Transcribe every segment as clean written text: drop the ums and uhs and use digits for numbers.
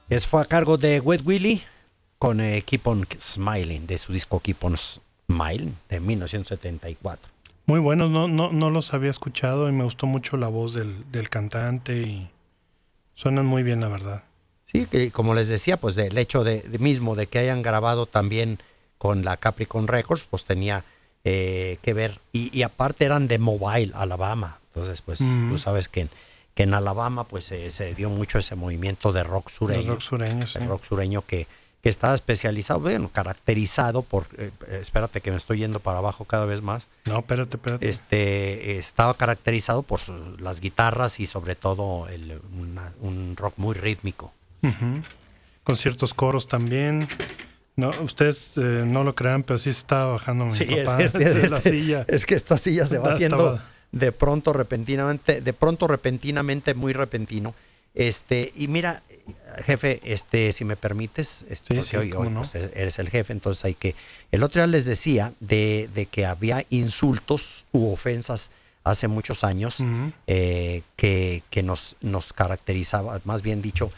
Fue a cargo de Wet Willie con Keep on Smiling, de su disco Keep on Smiling de 1974. Muy buenos, no los había escuchado y me gustó mucho la voz del cantante y suenan muy bien, la verdad. Sí, que como les decía, pues el hecho mismo de que hayan grabado también con la Capricorn Records, pues tenía que ver, y aparte eran de Mobile, Alabama. Entonces, pues tú sabes que en Alabama pues se dio mucho ese movimiento de rock sureño. De rock sureño, sí. El rock sureño que estaba especializado, bueno, caracterizado por, espérate que me estoy yendo para abajo cada vez más. No, espérate. Estaba caracterizado por las guitarras y sobre todo un rock muy rítmico. Uh-huh. Con ciertos coros también. No, ustedes no lo crean, pero sí estaba bajando mi papá de la silla. Es que esta silla se va haciendo de pronto repentinamente, muy repentino. Y mira, jefe, si me permites, sí, hoy no. pues, eres el jefe, entonces hay que... El otro día les decía de que había insultos u ofensas hace muchos años que nos caracterizaba, más bien dicho,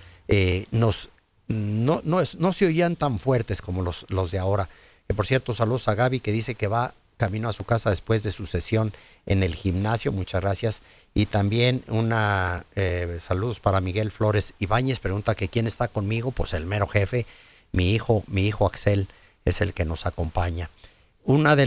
no se oían tan fuertes como los de ahora. Que por cierto, saludos a Gaby, que dice que va camino a su casa después de su sesión en el gimnasio. Muchas gracias. Y también saludos para Miguel Flores Ibáñez. Pregunta que quién está conmigo. Pues el mero jefe, mi hijo Axel, es el que nos acompaña. Una de